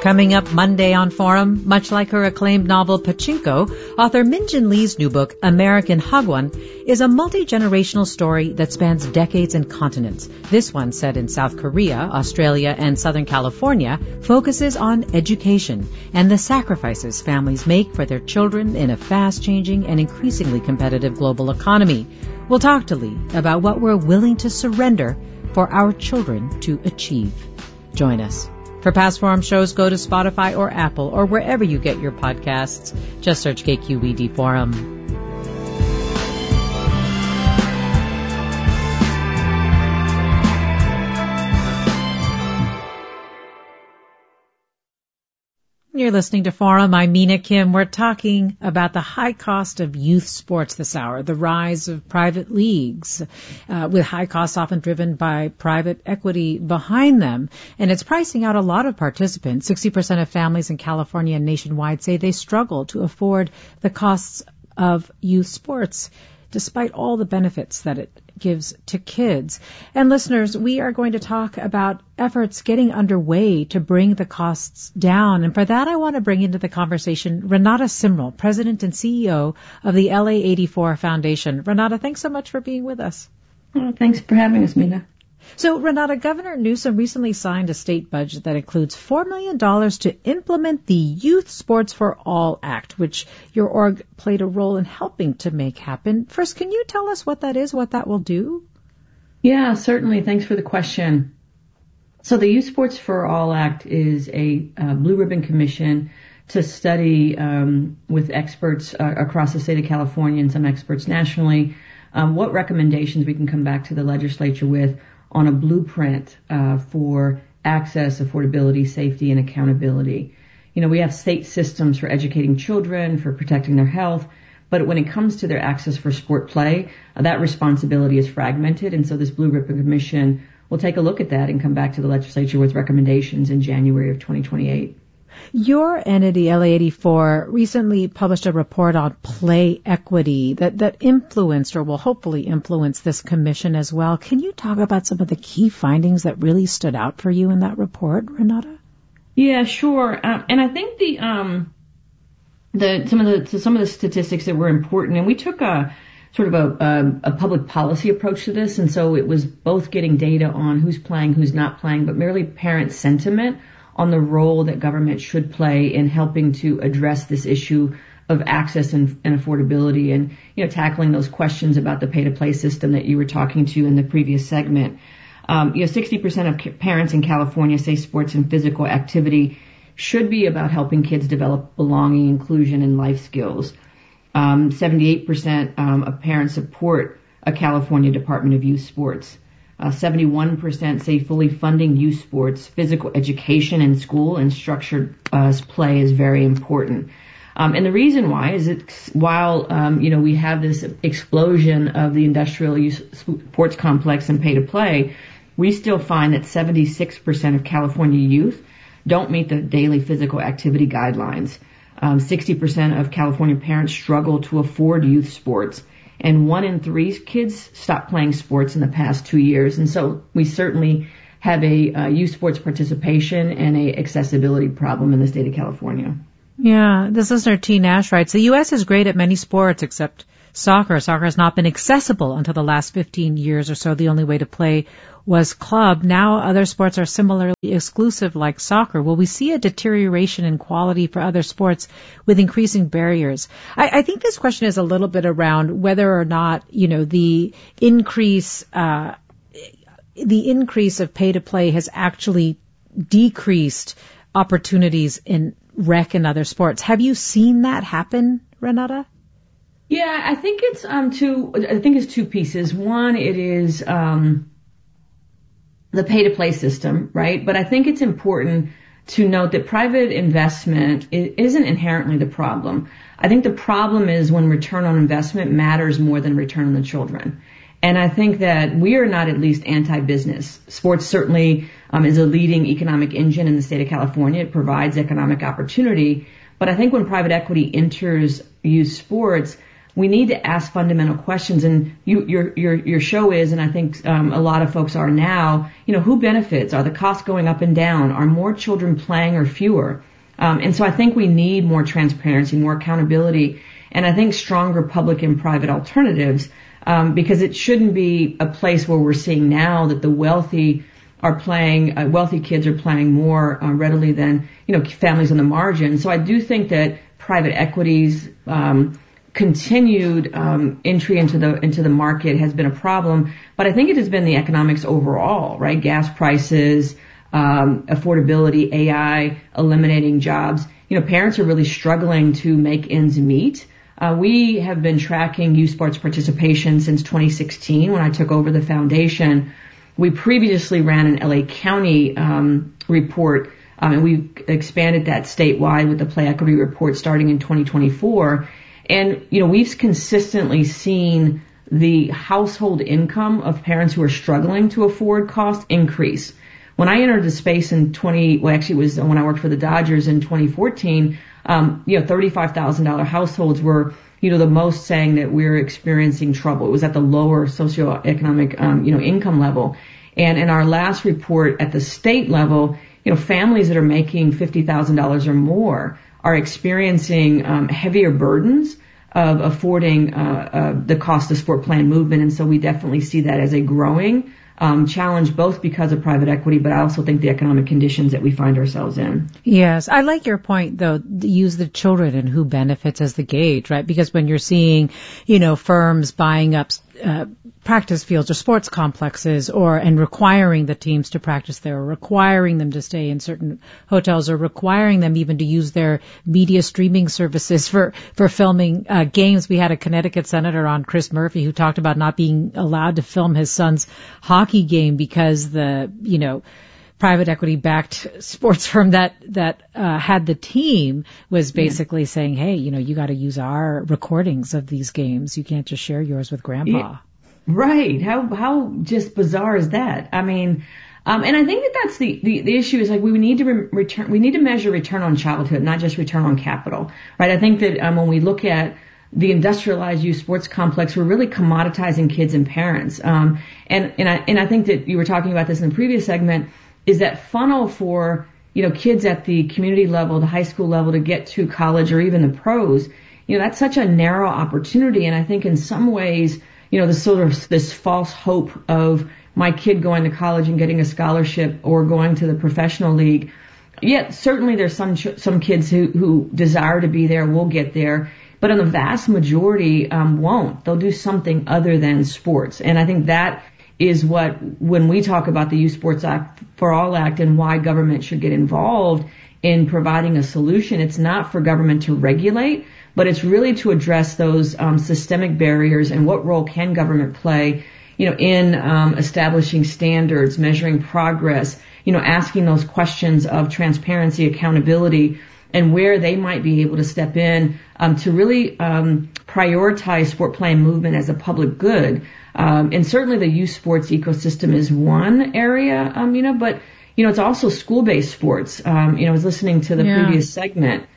Coming up Monday on Forum, much like her acclaimed novel Pachinko, author Min-Jin Lee's new book, American Hagwon, is a multi-generational story that spans decades and continents. This one, set in South Korea, Australia, and Southern California, focuses on education and the sacrifices families make for their children in a fast-changing and increasingly competitive global economy. We'll talk to Lee about what we're willing to surrender for our children to achieve. Join us. For past Forum shows, go to Spotify or Apple or wherever you get your podcasts. Just search KQED Forum. You're listening to Forum. I'm Mina Kim. We're talking about the high cost of youth sports this hour, the rise of private leagues, with high costs often driven by private equity behind them. And it's pricing out a lot of participants. 60% of families in California and nationwide say they struggle to afford the costs of youth sports, despite all the benefits that it gives to kids. And listeners, we are going to talk about efforts getting underway to bring the costs down. And for that, I want to bring into the conversation Renata Simrel, President and CEO of the LA84 Foundation. Renata, thanks so much for being with us. Well, thanks for having us, Mina. So, Renata, Governor Newsom recently signed a state budget that includes $4 million to implement the Youth Sports for All Act, which your org played a role in helping to make happen. First, can you tell us what that is, what that will do? Yeah, certainly. Thanks for the question. So the Youth Sports for All Act is a blue ribbon commission to study with experts across the state of California and some experts nationally what recommendations we can come back to the legislature with on a blueprint for access, affordability, safety, and accountability. You know, we have state systems for educating children, for protecting their health, but when it comes to their access for sport play, that responsibility is fragmented, and so this Blue Ribbon Commission will take a look at that and come back to the legislature with recommendations in January of 2028. Your entity, LA84, recently published a report on play equity that influenced or will hopefully influence this commission as well. Can you talk about some of the key findings that really stood out for you in that report, Renata? Yeah, sure. And I think some of the statistics that were important, and we took a sort of a public policy approach to this, and so it was both getting data on who's playing, who's not playing, but merely parent sentiment on the role that government should play in helping to address this issue of access and affordability, and, you know, tackling those questions about the pay-to-play system that you were talking to in the previous segment. 60% of parents in California say sports and physical activity should be about helping kids develop belonging, inclusion, and life skills. 78% of parents support a California Department of Youth Sports. 71% say fully funding youth sports, physical education in school, and structured play is very important. And the reason why is while we have this explosion of the industrial youth sports complex and pay to play, we still find that 76% of California youth don't meet the daily physical activity guidelines. 60% of California parents struggle to afford youth sports. And 1 in 3 kids stopped playing sports in the past 2 years. And so we certainly have a youth sports participation and a accessibility problem in the state of California. Yeah, this listener T. Nash writes, the U.S. is great at many sports except soccer. Soccer has not been accessible until the last 15 years or so. The only way to play was club. Now other sports are similarly exclusive like soccer. Will we see a deterioration in quality for other sports with increasing barriers? I think this question is a little bit around whether or not, the increase of pay to play has actually decreased opportunities in rec and other sports. Have you seen that happen, Renata? Yeah, I think it's two pieces. One, it is the pay-to-play system, right? But I think it's important to note that private investment isn't inherently the problem. I think the problem is when return on investment matters more than return on the children. And I think that we are not at least anti-business. Sports certainly is a leading economic engine in the state of California. It provides economic opportunity. But I think when private equity enters youth sports, we need to ask fundamental questions. And your show is, and I think a lot of folks are now, who benefits? Are the costs going up and down? Are more children playing or fewer? And so I think we need more transparency, more accountability, and I think stronger public and private alternatives, because it shouldn't be a place where we're seeing now that the wealthy kids are playing more readily than, families on the margin. So I do think that private equity's continued entry into the market has been a problem, but I think it has been the economics overall, right? Gas prices, affordability, AI, eliminating jobs. Parents are really struggling to make ends meet. We have been tracking youth sports participation since 2016 when I took over the foundation. We previously ran an LA County report, and we've expanded that statewide with the Play Equity Report starting in 2024. And, we've consistently seen the household income of parents who are struggling to afford cost increase. When I entered the space in it was when I worked for the Dodgers in 2014, $35,000 households were, the most saying that we're experiencing trouble. It was at the lower socioeconomic, income level. And in our last report at the state level, families that are making $50,000 or more are experiencing heavier burdens of affording the cost of sport plan movement. And so we definitely see that as a growing challenge, both because of private equity, but I also think the economic conditions that we find ourselves in. Yes. I like your point, though, use the children and who benefits as the gauge, right? Because when you're seeing, firms buying up practice fields or sports complexes and requiring the teams to practice there, or requiring them to stay in certain hotels, or requiring them even to use their media streaming services for filming games. We had a Connecticut senator on, Chris Murphy, who talked about not being allowed to film his son's hockey game because the, private equity backed sports firm that had the team was basically saying, hey, you got to use our recordings of these games. You can't just share yours with grandpa. Yeah. Right. How just bizarre is that? I mean, and I think that's the issue is like we need to measure return on childhood, not just return on capital, right? I think that when we look at the industrialized youth sports complex, we're really commoditizing kids and parents. And I think that you were talking about this in the previous segment, is that funnel for, kids at the community level, the high school level to get to college or even the pros, that's such a narrow opportunity. And I think in some ways, the sort of this false hope of my kid going to college and getting a scholarship or going to the professional league. Yet certainly there's some kids who desire to be there, will get there, but in the vast majority won't. They'll do something other than sports. And I think that is what, when we talk about the Youth Sports Act for All Act and why government should get involved in providing a solution, it's not for government to regulate, but it's really to address those systemic barriers and what role can government play, in establishing standards, measuring progress, asking those questions of transparency, accountability, and where they might be able to step in to really prioritize sport plan movement as a public good. And certainly the youth sports ecosystem is one area, but, it's also school-based sports. I was listening to the previous segment,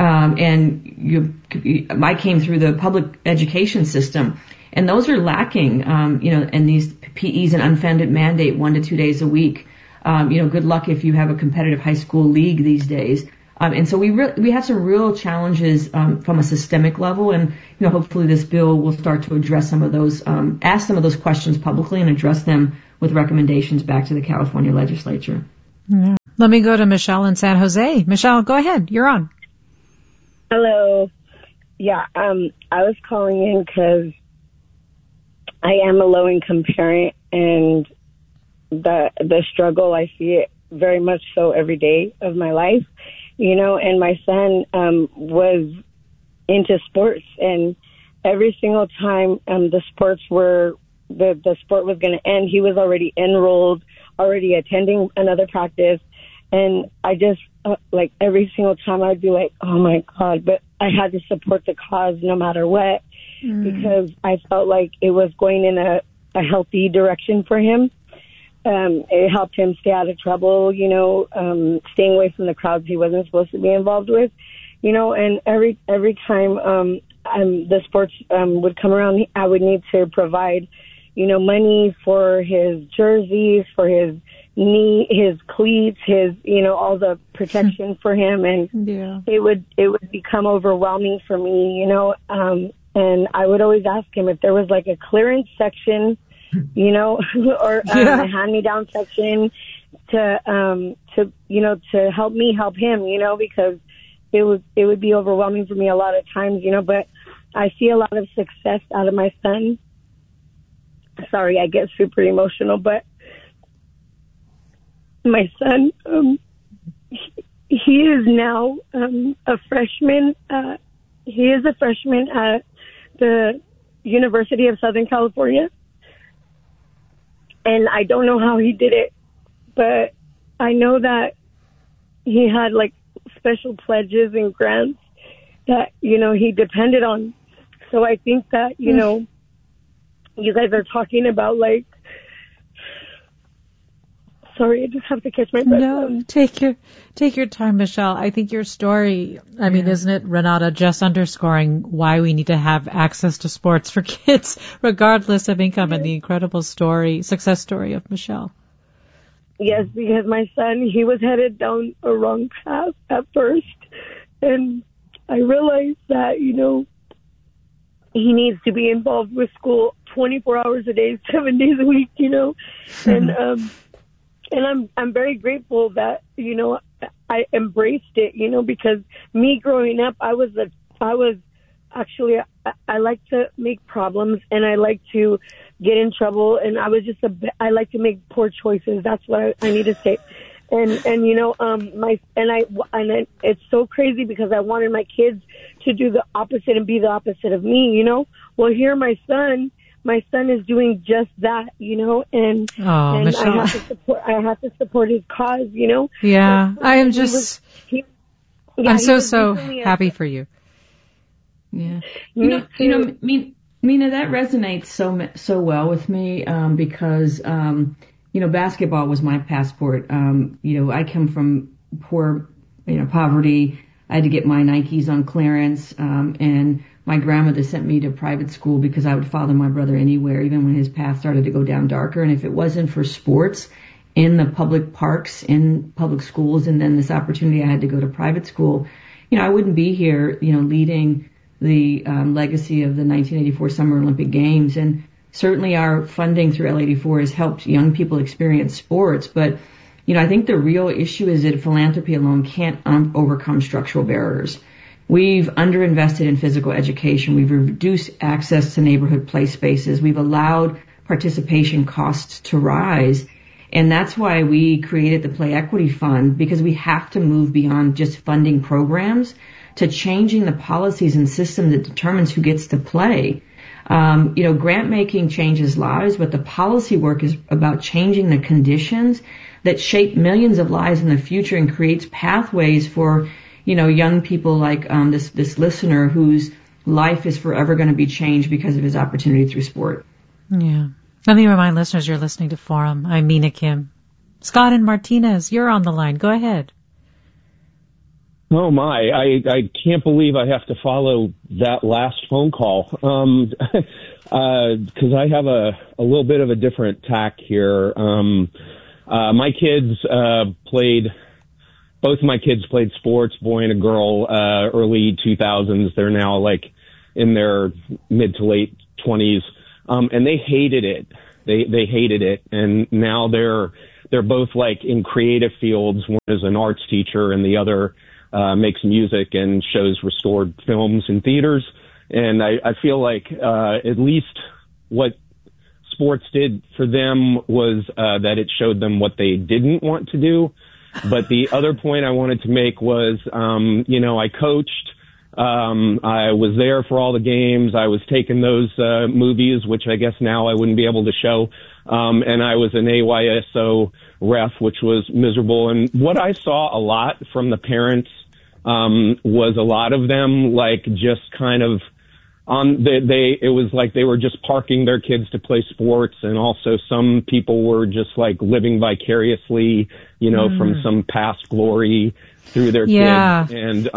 and I came through the public education system, and those are lacking, and these PEs and unfunded mandate 1 to 2 days a week. Good luck if you have a competitive high school league these days. And so we have some real challenges from a systemic level, and hopefully this bill will start to address some of those, ask some of those questions publicly and address them with recommendations back to the California legislature. Yeah. Let me go to Michelle in San Jose. Michelle, go ahead. You're on. Hello. Yeah, I was calling in because I am a low-income parent, and the struggle, I see it very much so every day of my life. And my son was into sports, and every single time the sport was going to end, he was already enrolled, already attending another practice, and I just every single time I'd be like, oh my God, but I had to support the cause no matter what, because I felt like it was going in a healthy direction for him. It helped him stay out of trouble, staying away from the crowds he wasn't supposed to be involved with, and every time, the sports would come around, I would need to provide, money for his jerseys, for his knee, his cleats, his, all the protection for him. And it would become overwhelming for me, and I would always ask him if there was like a clearance section, or a hand-me-down section to help me help him, because it would be overwhelming for me a lot of times, but I see a lot of success out of my son. Sorry, I get super emotional, but my son, he is now a freshman. He is a freshman at the University of Southern California. And I don't know how he did it, but I know that he had like special pledges and grants that, he depended on. So I think that, you guys are talking about like, sorry, I just have to catch my breath. No, take your time, Michelle. I think your story, isn't it, Renata, just underscoring why we need to have access to sports for kids, regardless of income, and the incredible success story of Michelle. Yes, because my son, he was headed down a wrong path at first, and I realized that, he needs to be involved with school 24 hours a day, 7 days a week, and I'm very grateful that, I embraced it, because me growing up, I like to make problems and I like to get in trouble, and I like to make poor choices. That's what I need to say. And it's so crazy because I wanted my kids to do the opposite and be the opposite of me, Well, here my son is doing just that, and Michelle. I have to support his cause, Yeah, I am just, I'm so happy for you. Yeah. Mina, that resonates so well with me, because, basketball was my passport. I come from poverty. I had to get my Nikes on clearance, and my grandmother sent me to private school because I would follow my brother anywhere, even when his path started to go down darker. And if it wasn't for sports in the public parks, in public schools, and then this opportunity I had to go to private school, I wouldn't be here, leading the legacy of the 1984 Summer Olympic Games. And certainly our funding through L84 has helped young people experience sports. But, I think the real issue is that philanthropy alone can't overcome structural barriers. We've underinvested in physical education. We've reduced access to neighborhood play spaces. We've allowed participation costs to rise. And that's why we created the Play Equity Fund, because we have to move beyond just funding programs to changing the policies and system that determines who gets to play. Grant making changes lives, but the policy work is about changing the conditions that shape millions of lives in the future and creates pathways for young people like this listener whose life is forever going to be changed because of his opportunity through sport. Yeah. Let me remind listeners you're listening to Forum. I'm Mina Kim. Scott and Martinez, you're on the line. Go ahead. Oh my, I can't believe I have to follow that last phone call. Cause I have a little bit of a different tack here. My kids, both of my kids played sports, boy and a girl, early 2000s. They're now like in their mid to late 20s. And they hated it. They hated it. And now they're both like in creative fields. One is an arts teacher and the other, makes music and shows restored films in theaters. And I feel like, at least what sports did for them was, that it showed them what they didn't want to do. But the other point I wanted to make was, I coached, I was there for all the games. I was taking those, movies, which I guess now I wouldn't be able to show. And I was an AYSO ref, which was miserable. And what I saw a lot from the parents, was a lot of them like just kind of, it was like they were just parking their kids to play sports, and also some people were just like living vicariously, from some past glory through their kids. And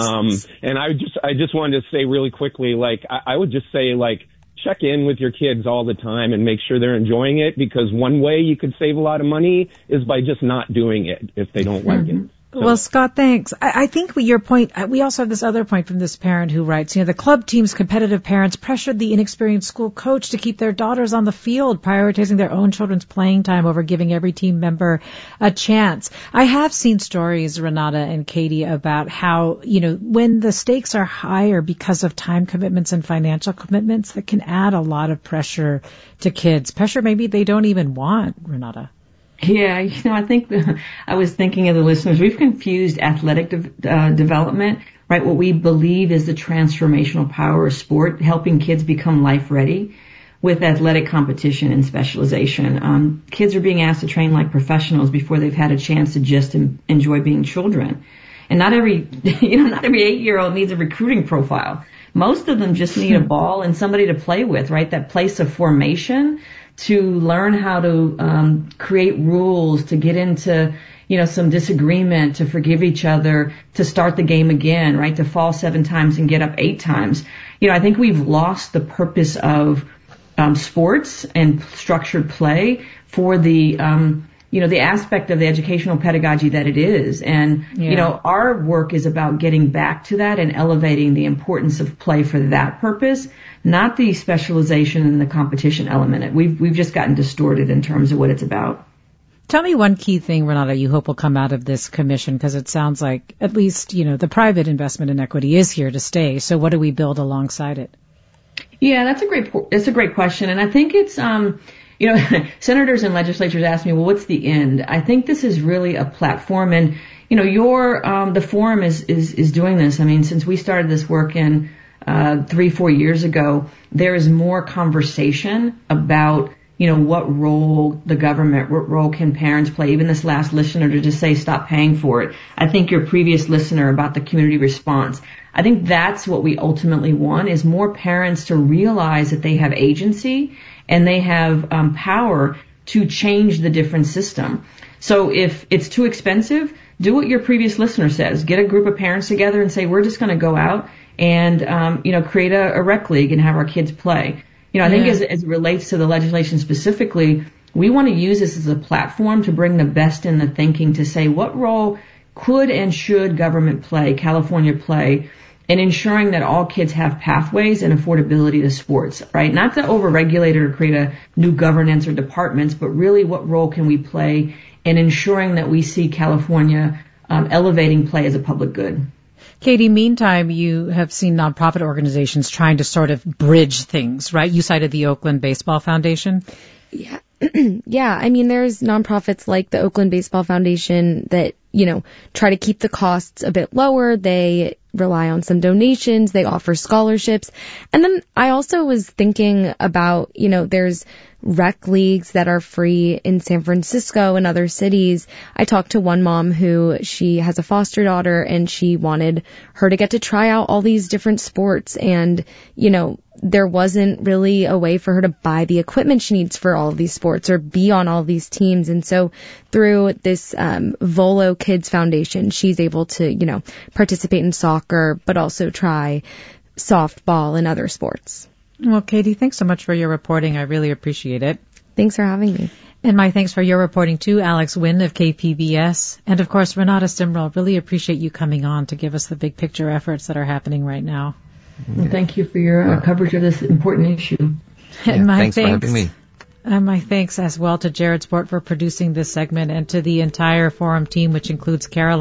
I just wanted to say really quickly, like, I would just say, like, check in with your kids all the time and make sure they're enjoying it, because one way you could save a lot of money is by just not doing it if they don't like it. So. Well, Scott, thanks. I think your point, we also have this other point from this parent who writes, the club team's competitive parents pressured the inexperienced school coach to keep their daughters on the field, prioritizing their own children's playing time over giving every team member a chance. I have seen stories, Renata and Katie, about how, when the stakes are higher because of time commitments and financial commitments, that can add a lot of pressure to kids. Pressure maybe they don't even want, Renata. Yeah, I think I was thinking of the listeners. We've confused athletic development, right? What we believe is the transformational power of sport, helping kids become life ready, with athletic competition and specialization. Kids are being asked to train like professionals before they've had a chance to just enjoy being children. And not every 8-year-old needs a recruiting profile. Most of them just need a ball and somebody to play with, right? That place of formation, to learn how to create rules, to get into, some disagreement, to forgive each other, to start the game again, right? To fall 7 times and get up 8 times. I think we've lost the purpose of sports and structured play for the the aspect of the educational pedagogy that it is. And, our work is about getting back to that and elevating the importance of play for that purpose, not the specialization and the competition element. We've just gotten distorted in terms of what it's about. Tell me one key thing, Renata, you hope will come out of this commission, because it sounds like at least, the private investment in equity is here to stay. So what do we build alongside it? Yeah, that's a great question. And I think it's, senators and legislatures ask me, well, what's the end? I think this is really a platform, and, the forum is doing this. I mean, since we started this work in 3-4 years ago, there is more conversation about, what role the government, what role can parents play. Even this last listener to just say, stop paying for it. I think your previous listener about the community response. I think that's what we ultimately want, is more parents to realize that they have agency and they have power to change the different system. So if it's too expensive, do what your previous listener says. Get a group of parents together and say, we're just going to go out and, create a rec league and have our kids play. I think as it relates to the legislation specifically, we want to use this as a platform to bring the best in the thinking, to say what role could and should government play, California play, in ensuring that all kids have pathways and affordability to sports, right? Not to overregulate or create a new governance or departments, but really what role can we play in ensuring that we see California elevating play as a public good. Katie, meantime, you have seen nonprofit organizations trying to sort of bridge things, right? You cited the Oakland Baseball Foundation. Yeah. Yeah. I mean, there's nonprofits like the Oakland Baseball Foundation that, try to keep the costs a bit lower. They rely on some donations. They offer scholarships. And then I also was thinking about, there's rec leagues that are free in San Francisco and other cities. I talked to one mom who she has a foster daughter and she wanted her to get to try out all these different sports. And, there wasn't really a way for her to buy the equipment she needs for all of these sports or be on all these teams. And so through this Volo Kids Foundation, she's able to, participate in soccer, but also try softball and other sports. Well, Katie, thanks so much for your reporting. I really appreciate it. Thanks for having me. And my thanks for your reporting too, Alex Wynn of KPBS. And of course, Renata Simrel, really appreciate you coming on to give us the big picture efforts that are happening right now. Well, thank you for your coverage of this important issue. And thanks for having me. And my thanks as well to Jared Sport for producing this segment, and to the entire Forum team, which includes Caroline